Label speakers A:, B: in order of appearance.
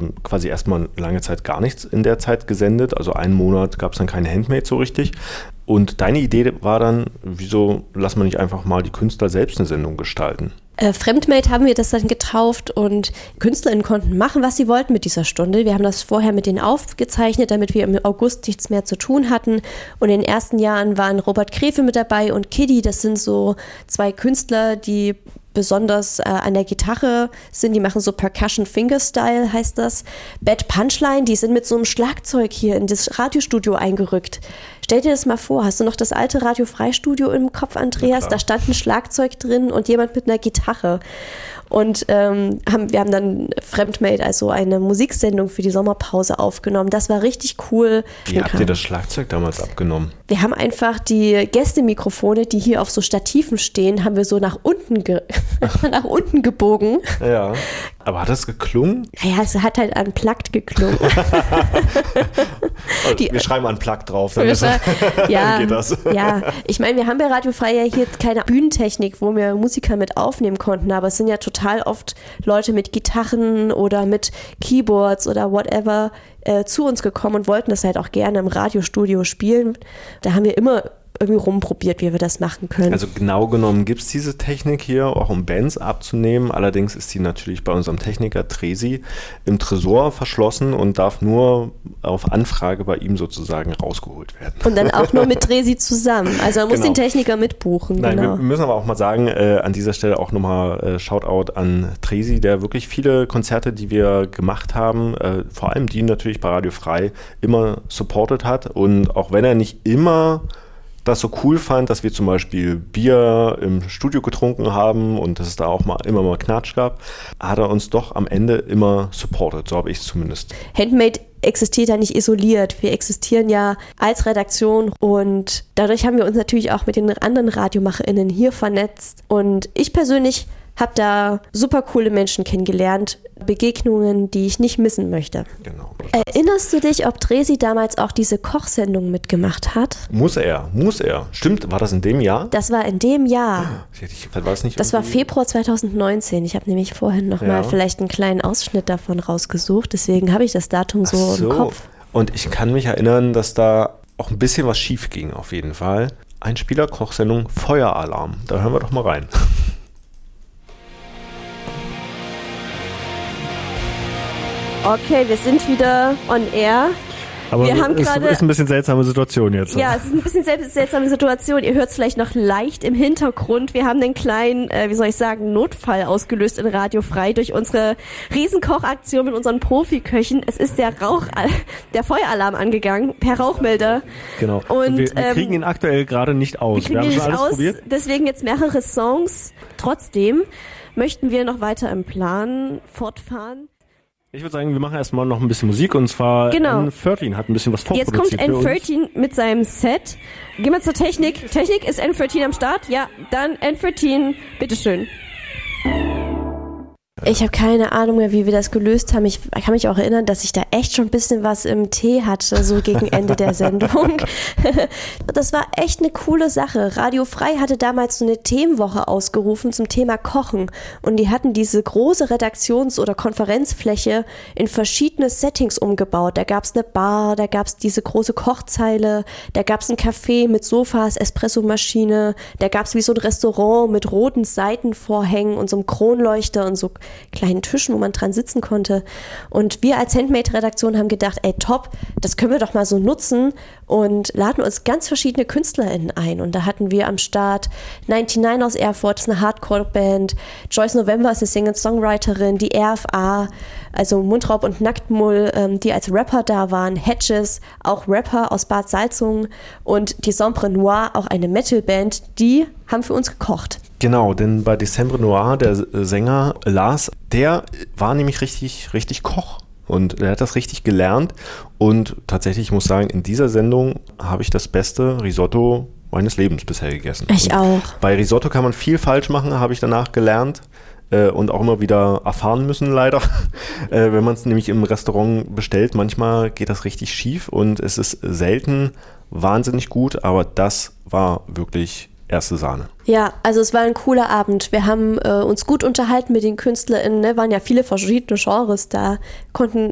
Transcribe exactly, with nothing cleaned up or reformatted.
A: quasi erstmal lange Zeit gar nichts in der Zeit gesendet. Also einen Monat gab es dann keine Handmade so richtig. Und deine Idee war dann, wieso lassen wir nicht einfach mal die Künstler selbst eine Sendung gestalten?
B: Äh, Fremdmade haben wir das dann getauft und KünstlerInnen konnten machen, was sie wollten mit dieser Stunde. Wir haben das vorher mit denen aufgezeichnet, damit wir im August nichts mehr zu tun hatten. Und in den ersten Jahren waren Robert Krefe mit dabei und Kiddy. Das sind so zwei Künstler, die besonders äh, an der Gitarre sind. Die machen so Percussion Fingerstyle, heißt das. Bad Punchline, die sind mit so einem Schlagzeug hier in das Radiostudio eingerückt. Stell dir das mal vor, hast du noch das alte Radio Freistudio im Kopf, Andreas? Da stand ein Schlagzeug drin und jemand mit einer Gitarre. Und ähm, haben, wir haben dann Fremdmade, also eine Musiksendung für die Sommerpause aufgenommen. Das war richtig cool.
A: Wie habt ihr das Schlagzeug damals abgenommen?
B: Wir haben einfach die Gästemikrofone, die hier auf so Stativen stehen, haben wir so nach unten, ge- nach unten gebogen.
A: Ja, aber hat das geklungen?
B: Naja, es hat halt unplugged geklungen.
A: die, wir schreiben unplugged drauf, dann,
B: wir
A: ist,
B: ja,
A: geht das.
B: Ja, ich meine, wir haben bei Radio Frei ja hier keine Bühnentechnik, wo wir Musiker mit aufnehmen konnten, aber es sind ja total oft Leute mit Gitarren oder mit Keyboards oder whatever äh, zu uns gekommen und wollten das halt auch gerne im Radiostudio spielen. Da haben wir immer irgendwie rumprobiert, wie wir das machen können.
A: Also genau genommen gibt es diese Technik hier, auch um Bands abzunehmen. Allerdings ist die natürlich bei unserem Techniker Tresi im Tresor verschlossen und darf nur auf Anfrage bei ihm sozusagen rausgeholt werden.
B: Und dann auch nur mit Tresi zusammen. Also man muss
A: genau.
B: den Techniker mitbuchen.
A: Nein,
B: genau.
A: wir müssen aber auch mal sagen, äh, an dieser Stelle auch nochmal äh, Shoutout an Tresi, der wirklich viele Konzerte, die wir gemacht haben, äh, vor allem die natürlich bei Radio Frei, immer supportet hat. Und auch wenn er nicht immer das so cool fand, dass wir zum Beispiel Bier im Studio getrunken haben und dass es da auch mal immer mal Knatsch gab, hat er uns doch am Ende immer supportet, so habe ich es zumindest.
B: Handmade existiert ja nicht isoliert. Wir existieren ja als Redaktion und dadurch haben wir uns natürlich auch mit den anderen RadiomacherInnen hier vernetzt. Und ich persönlich habe da super coole Menschen kennengelernt, Begegnungen, die ich nicht missen möchte.
A: Genau.
B: Erinnerst du dich, ob Tresi damals auch diese Kochsendung mitgemacht hat?
A: Muss er, muss er. Stimmt, war das in dem Jahr?
B: Das war in dem Jahr.
A: Ich, war das nicht
B: das war Februar zwanzig neunzehn. Ich habe nämlich vorhin noch ja. mal vielleicht einen kleinen Ausschnitt davon rausgesucht. Deswegen habe ich das Datum so, so im Kopf.
A: Und ich kann mich erinnern, dass da auch ein bisschen was schief ging auf jeden Fall. Einspieler-Kochsendung Feueralarm. Da hören wir doch mal rein.
B: Okay, wir sind wieder on air.
C: Aber
B: wir haben
C: es
B: grade,
C: ist ein bisschen seltsame Situation jetzt.
B: Ja, es ist ein bisschen sel- seltsame Situation. Ihr hört es vielleicht noch leicht im Hintergrund. Wir haben einen kleinen, äh, wie soll ich sagen, Notfall ausgelöst in Radio Frei durch unsere Riesenkochaktion mit unseren Profiköchen. Es ist der Rauch, der Feueralarm angegangen per Rauchmelder.
C: Genau.
B: Und,
C: Und wir, wir
B: ähm,
C: kriegen ihn aktuell gerade nicht aus.
B: Wir kriegen
C: wir haben
B: ihn
C: schon
B: nicht
C: alles
B: aus,
C: probiert.
B: Deswegen jetzt mehrere Songs. Trotzdem möchten wir noch weiter im Plan fortfahren.
C: Ich würde sagen, wir machen erstmal noch ein bisschen Musik und zwar
B: genau.
C: N dreizehn hat ein bisschen was vorproduziert.
B: Jetzt kommt N dreizehn mit seinem Set. Gehen wir zur Technik. Technik, ist N dreizehn am Start? Ja, dann N dreizehn, bitteschön. Ich habe keine Ahnung mehr, wie wir das gelöst haben. Ich kann mich auch erinnern, dass ich da echt schon ein bisschen was im Tee hatte, so gegen Ende der Sendung. Das war echt eine coole Sache. Radio Frei hatte damals so eine Themenwoche ausgerufen zum Thema Kochen. Und die hatten diese große Redaktions- oder Konferenzfläche in verschiedene Settings umgebaut. Da gab es eine Bar, da gab es diese große Kochzeile, da gab es ein Café mit Sofas, Espressomaschine, da gab es wie so ein Restaurant mit roten Seitenvorhängen und so einem Kronleuchter und so kleinen Tischen, wo man dran sitzen konnte. Und wir als Handmade-Redaktion haben gedacht, ey top, das können wir doch mal so nutzen und laden uns ganz verschiedene KünstlerInnen ein. Und da hatten wir am Start neunundneunzig aus Erfurt, das ist eine Hardcore-Band, Joyce November ist eine Singer-Songwriterin, die R F A, also Mundraub und Nacktmull, ähm, die als Rapper da waren, Hedges, auch Rapper aus Bad Salzungen und die Sombre Noir, auch eine Metal-Band, die haben für uns gekocht.
A: Genau, denn bei Decembre Noir, der Sänger Lars, der war nämlich richtig, richtig Koch. Und er hat das richtig gelernt. Und tatsächlich, ich muss sagen, in dieser Sendung habe ich das beste Risotto meines Lebens bisher gegessen.
B: Ich
A: und
B: auch.
A: Bei Risotto kann man viel falsch machen, habe ich danach gelernt. Äh, und auch immer wieder erfahren müssen, leider. äh, wenn man es nämlich im Restaurant bestellt, manchmal geht das richtig schief. Und es ist selten wahnsinnig gut, aber das war wirklich erste Sahne.
B: Ja, also es war ein cooler Abend. Wir haben äh, uns gut unterhalten mit den KünstlerInnen, ne? Waren ja viele verschiedene Genres da, konnten